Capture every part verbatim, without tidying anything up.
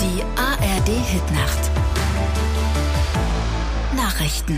Die A R D-Hitnacht. Nachrichten.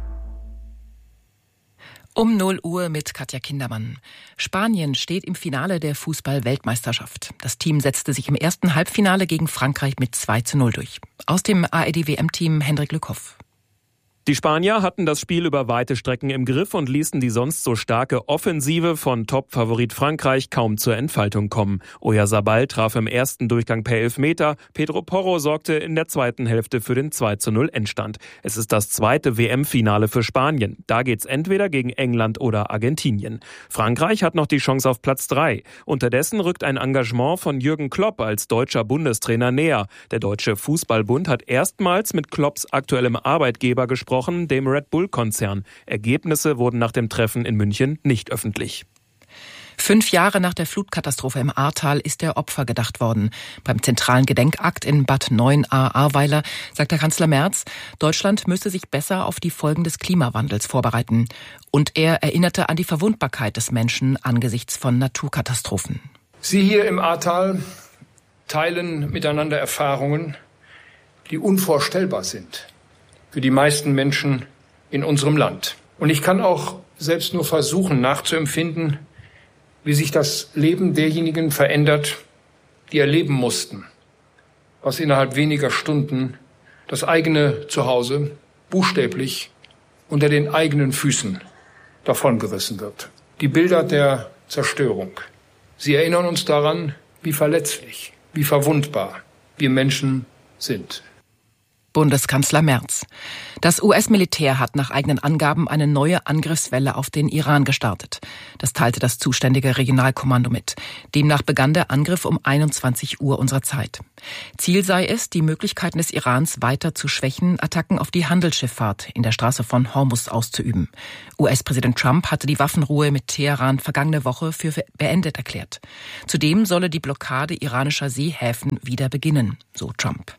Um null Uhr mit Katja Kindermann. Spanien steht im Finale der Fußball-Weltmeisterschaft. Das Team setzte sich im ersten Halbfinale gegen Frankreich mit zwei zu null durch. Aus dem A R D-W M-Team Hendrik Lückhoff. Die Spanier hatten das Spiel über weite Strecken im Griff und ließen die sonst so starke Offensive von Top-Favorit Frankreich kaum zur Entfaltung kommen. Oyarzabal traf im ersten Durchgang per Elfmeter. Pedro Porro sorgte in der zweiten Hälfte für den zwei zu null Endstand. Es ist das zweite W M-Finale für Spanien. Da geht's entweder gegen England oder Argentinien. Frankreich hat noch die Chance auf Platz drei. Unterdessen rückt ein Engagement von Jürgen Klopp als deutscher Bundestrainer näher. Der Deutsche Fußballbund hat erstmals mit Klopps aktuellem Arbeitgeber gesprochen, dem Red Bull-Konzern. Ergebnisse wurden nach dem Treffen in München nicht öffentlich. Fünf Jahre nach der Flutkatastrophe im Ahrtal ist der Opfer gedacht worden. Beim zentralen Gedenkakt in Bad Neuenahr-Ahrweiler sagt der Kanzler Merz, Deutschland müsse sich besser auf die Folgen des Klimawandels vorbereiten. Und er erinnerte an die Verwundbarkeit des Menschen angesichts von Naturkatastrophen. Sie hier im Ahrtal teilen miteinander Erfahrungen, die unvorstellbar sind für die meisten Menschen in unserem Land. Und ich kann auch selbst nur versuchen nachzuempfinden, wie sich das Leben derjenigen verändert, die erleben mussten, was innerhalb weniger Stunden das eigene Zuhause buchstäblich unter den eigenen Füßen davongerissen wird. Die Bilder der Zerstörung, sie erinnern uns daran, wie verletzlich, wie verwundbar wir Menschen sind. Bundeskanzler Merz. Das U S-Militär hat nach eigenen Angaben eine neue Angriffswelle auf den Iran gestartet. Das teilte das zuständige Regionalkommando mit. Demnach begann der Angriff um einundzwanzig Uhr unserer Zeit. Ziel sei es, die Möglichkeiten des Irans weiter zu schwächen, Attacken auf die Handelsschifffahrt in der Straße von Hormuz auszuüben. U S-Präsident Trump hatte die Waffenruhe mit Teheran vergangene Woche für beendet erklärt. Zudem solle die Blockade iranischer Seehäfen wieder beginnen, so Trump.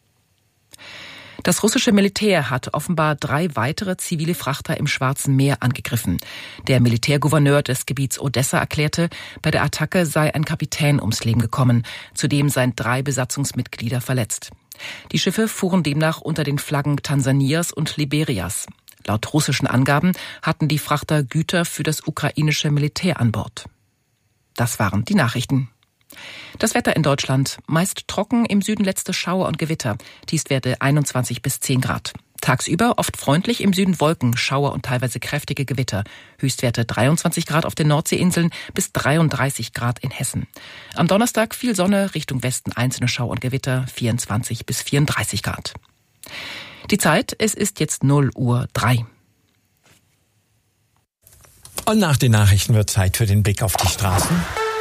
Das russische Militär hat offenbar drei weitere zivile Frachter im Schwarzen Meer angegriffen. Der Militärgouverneur des Gebiets Odessa erklärte, bei der Attacke sei ein Kapitän ums Leben gekommen. Zudem seien drei Besatzungsmitglieder verletzt. Die Schiffe fuhren demnach unter den Flaggen Tansanias und Liberias. Laut russischen Angaben hatten die Frachter Güter für das ukrainische Militär an Bord. Das waren die Nachrichten. Das Wetter in Deutschland, meist trocken, im Süden letzte Schauer und Gewitter, Tiefstwerte einundzwanzig bis zehn Grad. Tagsüber oft freundlich, im Süden Wolken, Schauer und teilweise kräftige Gewitter. Höchstwerte dreiundzwanzig Grad auf den Nordseeinseln bis dreiunddreißig Grad in Hessen. Am Donnerstag viel Sonne, Richtung Westen einzelne Schauer und Gewitter, vierundzwanzig bis vierunddreißig Grad. Die Zeit, es ist jetzt null Uhr drei. Und nach den Nachrichten wird Zeit für den Blick auf die Straßen.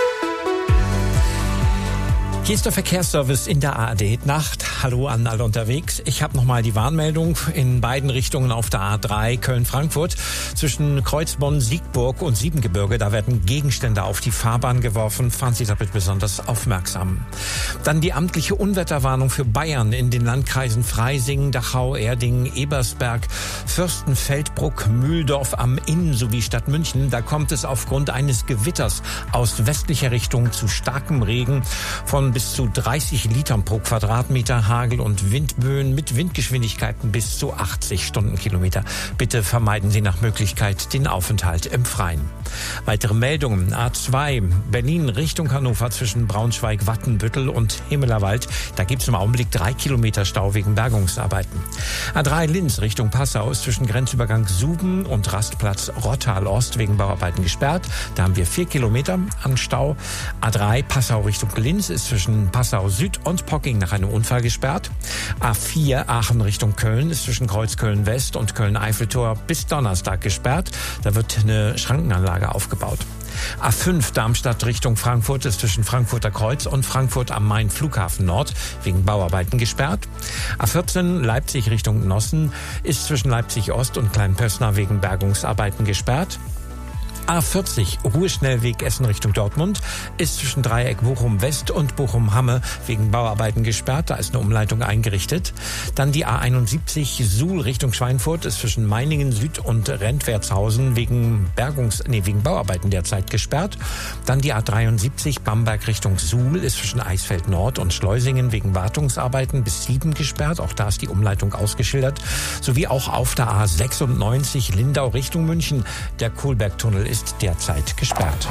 Hier ist der Verkehrsservice in der A R D-Nacht. Hallo an alle unterwegs. Ich habe nochmal die Warnmeldung in beiden Richtungen auf der A drei Köln-Frankfurt. Zwischen Kreuzbonn, Siegburg und Siebengebirge, da werden Gegenstände auf die Fahrbahn geworfen. Fahren Sie da bitte besonders aufmerksam. Dann die amtliche Unwetterwarnung für Bayern in den Landkreisen Freising, Dachau, Erding, Ebersberg, Fürstenfeldbruck, Mühldorf am Inn sowie Stadt München. Da kommt es aufgrund eines Gewitters aus westlicher Richtung zu starkem Regen von bis zu dreißig Litern pro Quadratmeter, Hagel und Windböen mit Windgeschwindigkeiten bis zu achtzig Stundenkilometer. Bitte vermeiden Sie nach Möglichkeit den Aufenthalt im Freien. Weitere Meldungen. A zwei Berlin Richtung Hannover zwischen Braunschweig, Wattenbüttel und Himmelerwald. Da gibt es im Augenblick drei Kilometer Stau wegen Bergungsarbeiten. A drei Linz Richtung Passau ist zwischen Grenzübergang Suben und Rastplatz Rottal-Ost wegen Bauarbeiten gesperrt. Da haben wir vier Kilometer an Stau. A drei Passau Richtung Linz ist zwischen Passau Süd und Pocking nach einem Unfall gesperrt. A vier Aachen Richtung Köln ist zwischen Kreuzköln West und Köln-Eiffeltor bis Donnerstag gesperrt. Da wird eine Schrankenanlage aufgebaut. A fünf Darmstadt Richtung Frankfurt ist zwischen Frankfurter Kreuz und Frankfurt am Main Flughafen Nord wegen Bauarbeiten gesperrt. A vierzehn Leipzig Richtung Nossen ist zwischen Leipzig Ost und Kleinpössner wegen Bergungsarbeiten gesperrt. A vierzig, Ruheschnellweg Essen Richtung Dortmund, ist zwischen Dreieck Bochum West und Bochum Hamme wegen Bauarbeiten gesperrt. Da ist eine Umleitung eingerichtet. Dann die A einundsiebzig, Suhl Richtung Schweinfurt, ist zwischen Meiningen Süd und Rentwertshausen wegen Bergungs, nee, wegen Bauarbeiten derzeit gesperrt. Dann die A dreiundsiebzig, Bamberg Richtung Suhl, ist zwischen Eisfeld Nord und Schleusingen wegen Wartungsarbeiten bis sieben gesperrt. Auch da ist die Umleitung ausgeschildert. Sowie auch auf der A sechsundneunzig, Lindau Richtung München. Der Kohlbergtunnel ist derzeit gesperrt.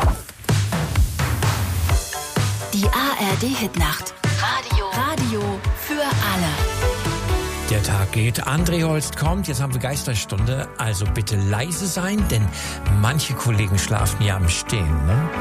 Die A R D-Hitnacht. Radio. Radio für alle. Der Tag geht. André Holst kommt. Jetzt haben wir Geisterstunde. Also bitte leise sein, denn manche Kollegen schlafen ja im Stehen, ne?